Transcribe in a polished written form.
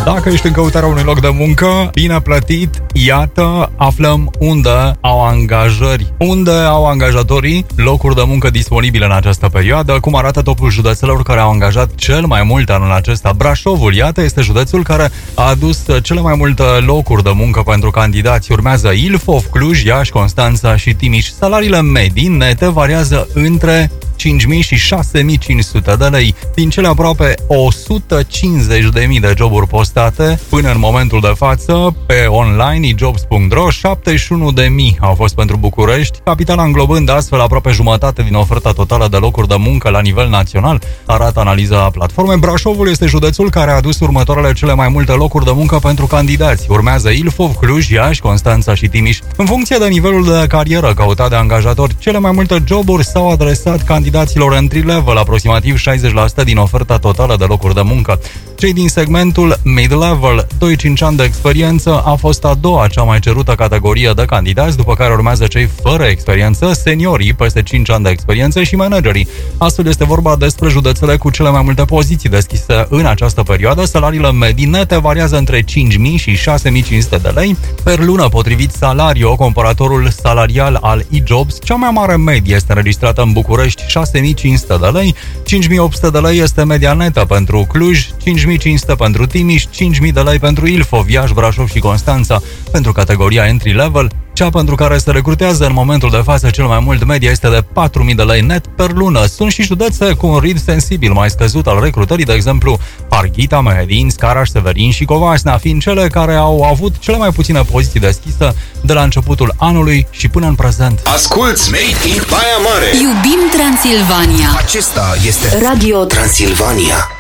Dacă ești în căutarea unui loc de muncă bine plătit, iată, aflăm unde au angajări, unde au angajatorii locuri de muncă disponibile în această perioadă, cum arată topul județelor care au angajat cel mai mult anul acesta. Brașovul, iată, este județul care a adus cele mai multe locuri de muncă pentru candidați. Urmează Ilfov, Cluj, Iași, Constanța și Timiș. Salariile medii nete variază între 5.000 și 6.500 de lei. Din cele aproape 150.000 de joburi postate până în momentul de față pe online ejobs.ro, 71.000 au fost pentru București, capitala înglobând astfel aproape jumătate din oferta totală de locuri de muncă la nivel național, arată analiza platformei. Brașovul este județul care a adus următoarele cele mai multe locuri de muncă pentru candidați. Urmează Ilfov, Cluj, Iași, Constanța și Timiș. În funcție de nivelul de carieră căutat de angajatori, cele mai multe joburi s-au adresat candidaților entry-level, aproximativ 60% din oferta totală de locuri de muncă. Cei din segmentul mid-level, 2-5 ani de experiență, a fost a doua cea mai cerută categorie de candidați, după care urmează cei fără experiență, seniorii, peste 5 ani de experiență și managerii. Astfel este vorba despre județele cu cele mai multe poziții deschise în această perioadă. Salariile medii nete variază între 5.000 și 6.500 de lei per lună, potrivit Salario, comparatorul salarial al eJobs. Cea mai mare medie este înregistrată în București, 6.500 de lei, 5.800 de lei este media netă pentru Cluj, 5.500 pentru Timiș, 5.000 de lei pentru Ilfov, Iași, Brașov și Constanța. Pentru categoria entry-level, cea pentru care se recrutează în momentul de față cel mai mult, media este de 4.000 de lei net per lună. Sunt și județe cu un ritm sensibil mai scăzut al recrutării, de exemplu Harghita, Mehedin, Scaraș, Severin și Covasna, fiind cele care au avut cele mai puține poziții deschise de la începutul anului și până în prezent. Asculți Made in Baia Mare. Iubim Transilvania. Acesta este Radio Transilvania.